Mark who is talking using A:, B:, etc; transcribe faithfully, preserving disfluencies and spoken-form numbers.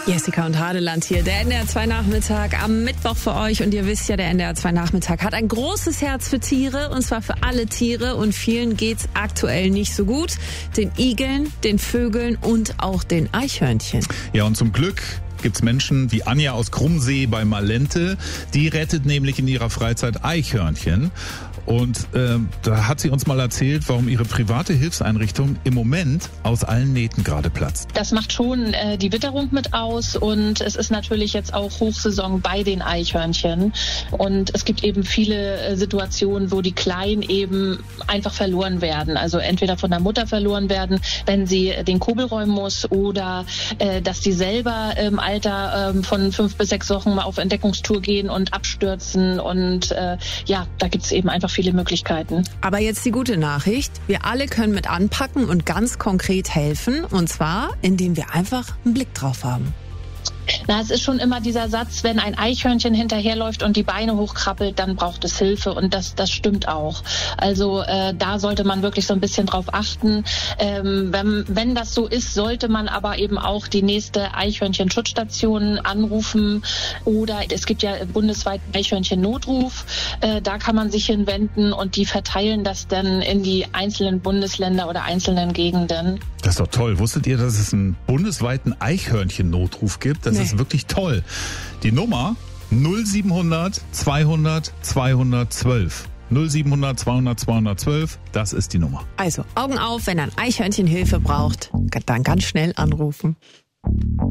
A: Jessica und Hadeland hier, der N D R zwei Nachmittag am Mittwoch für euch. Und ihr wisst ja, der N D R zwei Nachmittag hat ein großes Herz für Tiere, und zwar für alle Tiere. Und vielen geht's aktuell nicht so gut. Den Igeln, den Vögeln und auch den Eichhörnchen.
B: Ja, und zum Glück gibt's Menschen wie Anja aus Krummsee bei Malente. Die rettet nämlich in ihrer Freizeit Eichhörnchen. Und äh, da hat sie uns mal erzählt, warum ihre private Hilfseinrichtung im Moment aus allen Nähten gerade platzt.
C: Das macht schon äh, die Witterung mit aus, und es ist natürlich jetzt auch Hochsaison bei den Eichhörnchen. Und es gibt eben viele äh, Situationen, wo die Kleinen eben einfach verloren werden. Also entweder von der Mutter verloren werden, wenn sie den Kobel räumen muss, oder äh, dass die selber im Alter äh, von fünf bis sechs Wochen mal auf Entdeckungstour gehen und abstürzen. Und äh, ja, da gibt es eben einfach viele Möglichkeiten.
A: Aber jetzt die gute Nachricht. Wir alle können mit anpacken und ganz konkret helfen. Und zwar, indem wir einfach einen Blick drauf haben.
C: Na, es ist schon immer dieser Satz, wenn ein Eichhörnchen hinterherläuft und die Beine hochkrabbelt, dann braucht es Hilfe, und das das stimmt auch. Also äh, da sollte man wirklich so ein bisschen drauf achten. Ähm, wenn, wenn das so ist, sollte man aber eben auch die nächste Eichhörnchen-Schutzstation anrufen, oder es gibt ja bundesweit Eichhörnchen-Notruf. Äh, da kann man sich hinwenden, und die verteilen das dann in die einzelnen Bundesländer oder einzelnen Gegenden.
B: Das ist doch toll. Wusstet ihr, dass es einen bundesweiten Eichhörnchen-Notruf gibt? Das
A: Nee.
B: ist wirklich toll. Die Nummer null siebenhundert zweihundert zweihundertzwölf. null siebenhundert zweihundert zweihundertzwölf, das ist die Nummer.
A: Also Augen auf, wenn ein Eichhörnchen Hilfe braucht, dann ganz schnell anrufen.